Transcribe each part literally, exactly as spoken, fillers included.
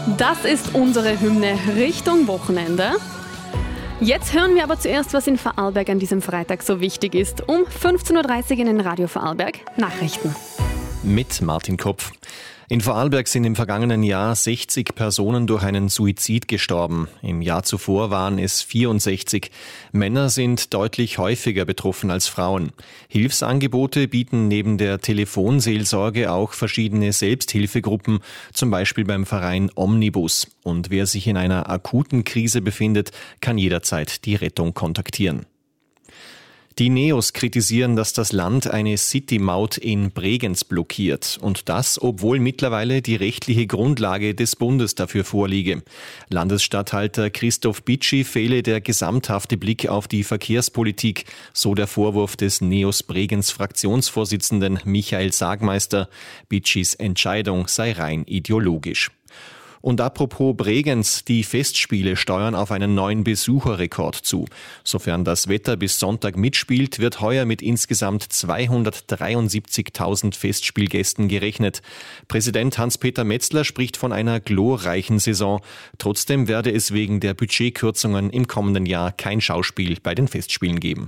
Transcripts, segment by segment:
Das ist unsere Hymne Richtung Wochenende. Jetzt hören wir aber zuerst, was in Vorarlberg an diesem Freitag so wichtig ist. Um fünfzehn Uhr dreißig in den Radio Vorarlberg Nachrichten. Mit Martin Kopf. In Vorarlberg sind im vergangenen Jahr sechzig Personen durch einen Suizid gestorben. Im Jahr zuvor waren es vierundsechzig. Männer sind deutlich häufiger betroffen als Frauen. Hilfsangebote bieten neben der Telefonseelsorge auch verschiedene Selbsthilfegruppen, zum Beispiel beim Verein Omnibus. Und wer sich in einer akuten Krise befindet, kann jederzeit die Rettung kontaktieren. Die Neos kritisieren, dass das Land eine City-Maut in Bregenz blockiert. Und das, obwohl mittlerweile die rechtliche Grundlage des Bundes dafür vorliege. Landesstatthalter Christoph Bitschi fehle der gesamthafte Blick auf die Verkehrspolitik, so der Vorwurf des Neos Bregenz Fraktionsvorsitzenden Michael Sagmeister. Bitschis Entscheidung sei rein ideologisch. Und apropos Bregenz, die Festspiele steuern auf einen neuen Besucherrekord zu. Sofern das Wetter bis Sonntag mitspielt, wird heuer mit insgesamt zweihundertdreiundsiebzigtausend Festspielgästen gerechnet. Präsident Hans-Peter Metzler spricht von einer glorreichen Saison. Trotzdem werde es wegen der Budgetkürzungen im kommenden Jahr kein Schauspiel bei den Festspielen geben.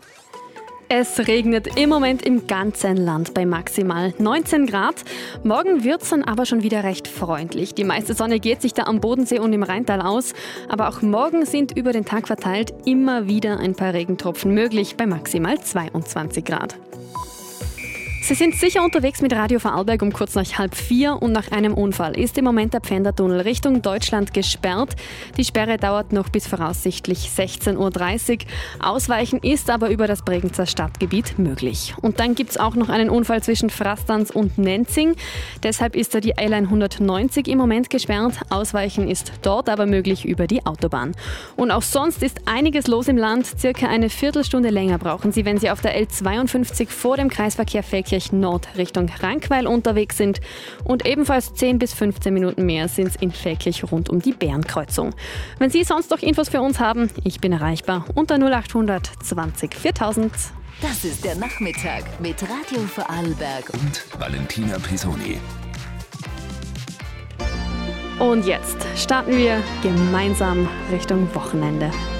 Es regnet im Moment im ganzen Land bei maximal neunzehn Grad. Morgen wird es dann aber schon wieder recht freundlich. Die meiste Sonne geht sich da am Bodensee und im Rheintal aus. Aber auch morgen sind über den Tag verteilt immer wieder ein paar Regentropfen möglich bei maximal zweiundzwanzig Grad. Sie sind sicher unterwegs mit Radio Vorarlberg um kurz nach halb vier und nach einem Unfall ist im Moment der Pfändertunnel Richtung Deutschland gesperrt. Die Sperre dauert noch bis voraussichtlich sechzehn Uhr dreißig. Ausweichen ist aber über das Bregenzer Stadtgebiet möglich. Und dann gibt es auch noch einen Unfall zwischen Frastanz und Nenzing. Deshalb ist da die A hundertneunzig im Moment gesperrt. Ausweichen ist dort aber möglich über die Autobahn. Und auch sonst ist einiges los im Land. Circa eine Viertelstunde länger brauchen Sie, wenn Sie auf der L zweiundfünfzig vor dem Kreisverkehr Feldkirch Nord Richtung Rankweil unterwegs sind und ebenfalls zehn bis fünfzehn Minuten mehr sind es in Feldkirch rund um die Bärenkreuzung. Wenn Sie sonst noch Infos für uns haben, ich bin erreichbar unter null acht hundert zwanzig viertausend. Das ist der Nachmittag mit Radio Vorarlberg und Valentina Pisoni. Und jetzt starten wir gemeinsam Richtung Wochenende.